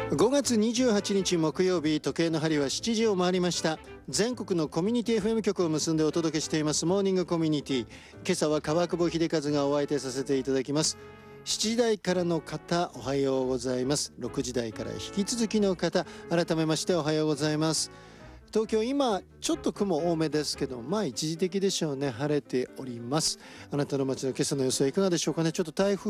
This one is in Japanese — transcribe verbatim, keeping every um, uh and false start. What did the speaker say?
ごがつにじゅうはちにち木曜日、時計の針はしちじを回りました。全国のコミュニティ エフエム 局を結んでお届けしていますモーニングコミュニティ。今朝は川久保秀和がお相手させていただきます。しちじ台からの方、おはようございます。ろくじ台から引き続きの方、改めましておはようございます。東京、今ちょっと雲多めですけど、まあ一時的でしょうね。晴れております。あなたの街の今朝の様子はいかがでしょうかね。ちょっと台風